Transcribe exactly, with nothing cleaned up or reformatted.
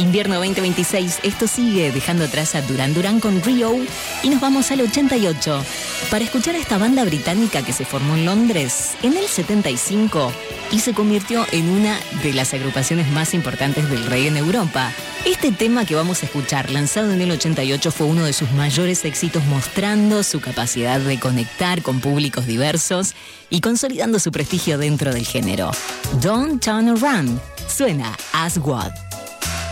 Invierno veinte veintiséis, esto sigue dejando atrás a Duran Duran con Rio y nos vamos al ochenta y ocho para escuchar a esta banda británica que se formó en Londres en el setenta y cinco y se convirtió en una de las agrupaciones más importantes del reggae en Europa. Este tema que vamos a escuchar, lanzado en el ochenta y ocho, fue uno de sus mayores éxitos, mostrando su capacidad de conectar con públicos diversos y consolidando su prestigio dentro del género. Don't Turn Around, suena As What.